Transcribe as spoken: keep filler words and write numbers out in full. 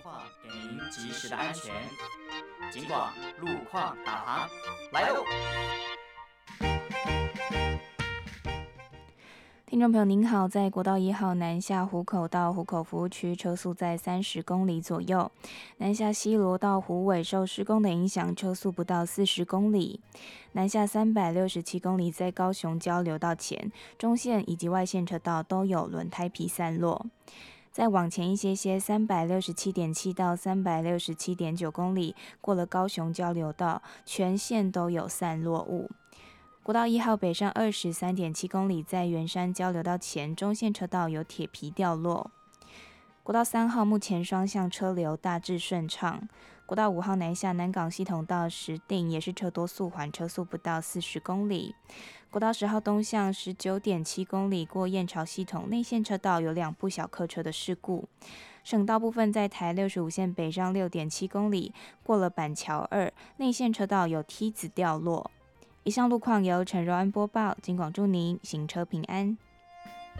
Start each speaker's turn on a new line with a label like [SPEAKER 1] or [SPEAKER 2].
[SPEAKER 1] 况，给您及时的安全。警广路况导航来喽！
[SPEAKER 2] 听众朋友您好，在国道一号南下湖口到湖口服务区，车速在三十公里左右；南下西螺到湖尾受施工的影响，车速不到四十公里；南下三百六十七公里，在高雄交流道前，中线以及外线车道都有轮胎皮散落。再往前一些些，三百六十七点七到三百六十七点九公里，过了高雄交流道，全线都有散落物。国道一号北上二十三点七公里，在圆山交流道前，中线车道有铁皮掉落。国道三号目前双向车流大致顺畅。国道五号南下南港系统到石碇也是车多速缓，车速不到四十公里。国道十号东向十九点七公里过燕巢系统，内线车道有两部小客车的事故。省道部分在台六十五线北上六点七公里，过了板桥二，内线车道有梯子掉落。以上路况由陈柔安播报，警广祝您行车平安。